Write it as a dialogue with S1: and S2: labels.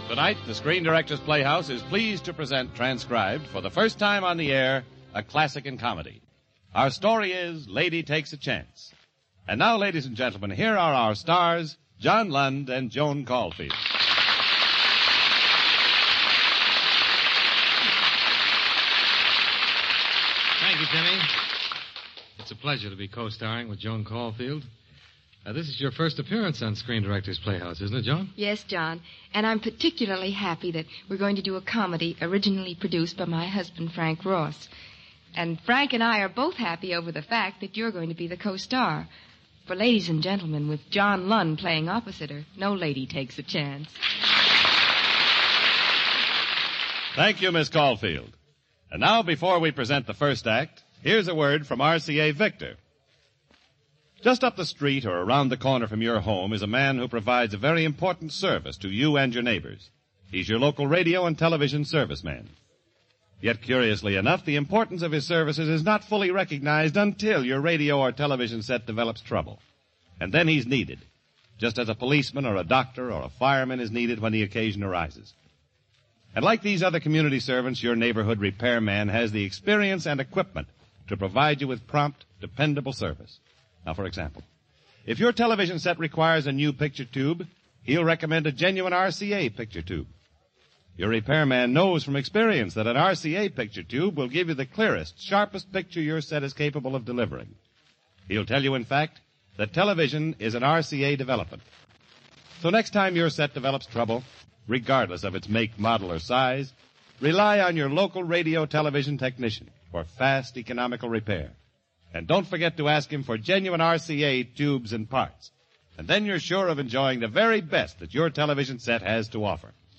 S1: Tonight, the Screen Directors Playhouse is pleased to present, transcribed for the first time on the air, a classic in comedy. Our story is Lady Takes a Chance. And now, ladies and gentlemen, here are our stars, John Lund and Joan Caulfield.
S2: Thank you, Jimmy. It's a pleasure to be co-starring with Joan Caulfield. This is your first appearance on Screen Directors Playhouse, isn't it, Joan?
S3: Yes, John. And I'm particularly happy that we're going to do a comedy originally produced by my husband, Frank Ross. And Frank and I are both happy over the fact that you're going to be the co-star. For ladies and gentlemen, with John Lund playing opposite her, no lady takes a chance.
S1: Thank you, Miss Caulfield. And now, before we present the first act, here's a word from RCA Victor. Just up the street or around the corner from your home is a man who provides a very important service to you and your neighbors. He's your local radio and television serviceman. Yet, curiously enough, the importance of his services is not fully recognized until your radio or television set develops trouble. And then he's needed, just as a policeman or a doctor or a fireman is needed when the occasion arises. And like these other community servants, your neighborhood repairman has the experience and equipment to provide you with prompt, dependable service. Now, for example, if your television set requires a new picture tube, he'll recommend a genuine RCA picture tube. Your repairman knows from experience that an RCA picture tube will give you the clearest, sharpest picture your set is capable of delivering. He'll tell you, in fact, that television is an RCA development. So next time your set develops trouble, regardless of its make, model, or size, rely on your local radio television technician for fast, economical repair. And don't forget to ask him for genuine RCA tubes and parts. And then you're sure of enjoying the very best that your television set has to offer.